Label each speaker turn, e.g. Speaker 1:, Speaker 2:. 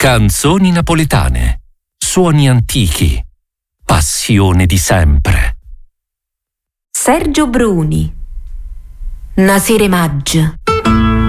Speaker 1: Canzoni napoletane, suoni antichi, passione di sempre.
Speaker 2: Sergio Bruni, Nasire Maggia.